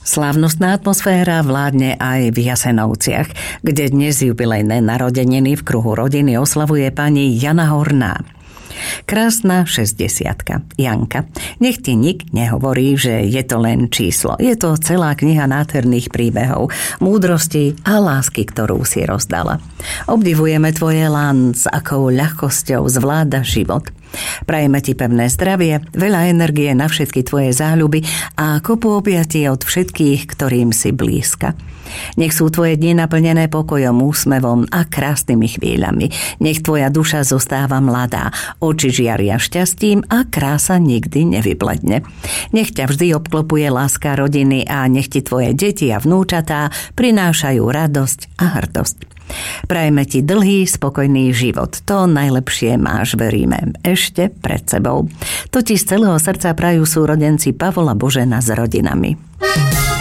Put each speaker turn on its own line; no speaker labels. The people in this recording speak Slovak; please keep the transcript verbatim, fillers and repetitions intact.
Slávnostná atmosféra vládne aj v Jasenovciach, kde dnes jubilejné narodeniny v kruhu rodiny oslavuje pani Jana Horná. Krásna šesťdesiatka. Janka, nech ti nik nehovorí, že je to len číslo. Je to celá kniha nádherných príbehov, múdrosti a lásky, ktorú si rozdala. Obdivujeme tvoje lán, s akou ľahkosťou zvláda život. Prajeme ti pevné zdravie, veľa energie na všetky tvoje záľuby a kopu objatí od všetkých, ktorým si blízka. Nech sú tvoje dni naplnené pokojom, úsmevom a krásnymi chvíľami. Nech tvoja duša zostáva mladá, oči žiaria šťastím a krása nikdy nevybledne. Nech ťa vždy obklopuje láska rodiny a nech ti tvoje deti a vnúčatá prinášajú radosť a hrdosť. Prajme ti dlhý, spokojný život. To najlepšie máš, veríme, ešte pred sebou. To ti z celého srdca prajú súrodenci Pavol a Božena s rodinami.